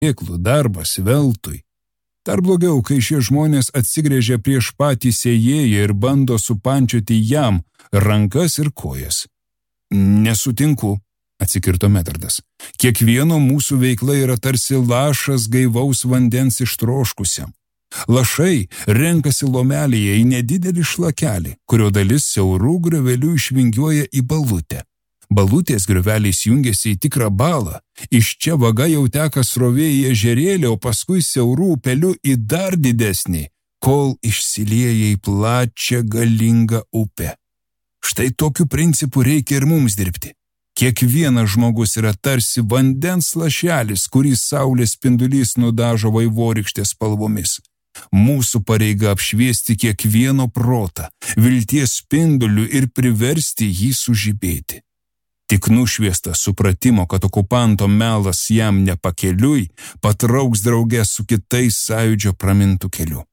sėklų darbas veltui. Dar blogiau, kai šie žmonės atsigrėžia prieš patį sėjėją ir bando supančioti jam rankas ir kojas. Nesutinku, atsikirto Medardas. Kiekvieno mūsų veikla yra tarsi lašas gaivaus vandens ištroškusiam. Lašai renkasi lomelėje į nedidelį šlakelį, kurio dalis siaurų griovelių išvingiuoja į balutę. Balutės grioveliais jungiasi į tikrą balą, iš čia vaga jau teka srovė į ežerėlį, o paskui siaurų upelių į dar didesnį, kol išsilieja į plačią galingą upę. Štai tokiu principu reikia ir mums dirbti. Kiekvienas žmogus yra tarsi vandens lašelis, kurį saulės spindulys nudažo vaivorykštės spalvomis. Mūsų pareiga apšviesti kiekvieno protą, vilties spinduliu ir priversti jį sužibėti. Tik nušviestas supratimo, kad okupanto melas jam nepakeliui, patrauks drauge su kitais sąjūdžio pramintų keliu.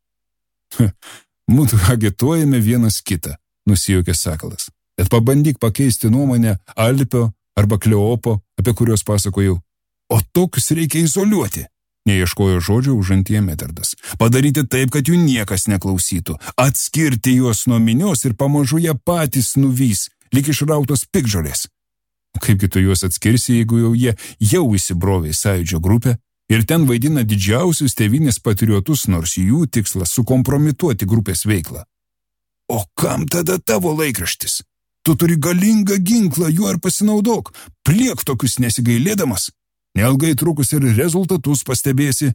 Mūsų agituojame vienas kitą, nusijuokė Sakalas. Bet pabandyk pakeisti nuomonę Alpio arba Kleopo, apie kuriuos pasakojau. O tokius reikia izoliuoti. Neieškojo žodžio užantyje Medardas. Padaryti taip, kad jų niekas neklausytų. Atskirti juos nuo minios ir pamažu jie patys nuvys, lyg išrautos piktžolės. Kaipgi tu juos atskirsi, jeigu jie jau įsibrovė į sąjūdžio grupę ir ten vaidina didžiausius tėvynės patriotus, nors jų tikslas sukompromituoti grupės veiklą. O kam tada tavo laikraštis? Tu turi galingą ginklą, juo ir pasinaudok. Pliek tokius nesigailėdamas. Neilgai trukus ir rezultatus pastebėsi.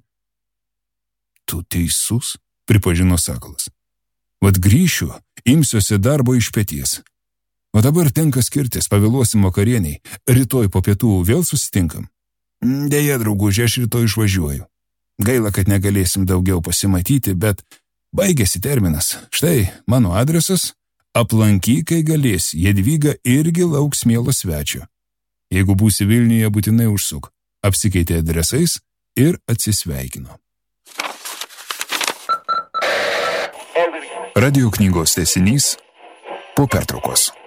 Tu teisus, pripažino Sakalas. Vat grįšiu, imsiuosi darbo iš peties. O dabar tenka skirtis, pavėluosim vakarieniai. Rytoj po pietų vėl susitinkam. Deja, drauguži, aš rytoj išvažiuoju. Gaila, kad negalėsim daugiau pasimatyti, bet baigėsi terminas. Štai mano adresas. Aplankyk, kai galėsi. Jadvyga irgi lauks mielo svečio. Jeigu būsi Vilniuje, būtinai užsuk. Apsikeitė adresais ir atsisveikino. Radio knygos tęsinys po pertraukos.